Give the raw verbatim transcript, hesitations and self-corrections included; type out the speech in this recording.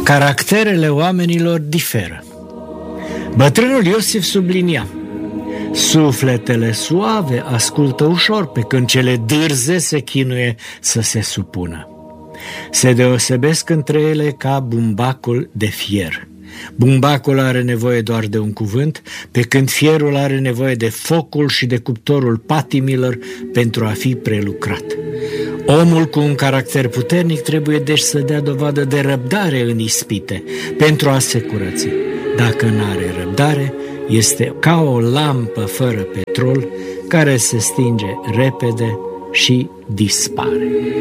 Caracterele oamenilor diferă. Bătrânul Iosif sublinia: sufletele suave ascultă ușor, pe când cele dârze se chinuie să se supună. Se deosebesc între ele ca bumbacul de fier. Bumbacul are nevoie doar de un cuvânt, pe când fierul are nevoie de focul și de cuptorul patimilor pentru a fi prelucrat. Omul cu un caracter puternic trebuie deci să dea dovadă de răbdare în ispite pentru a se curăți. Dacă n-are răbdare, este ca o lampă fără petrol care se stinge repede și dispare.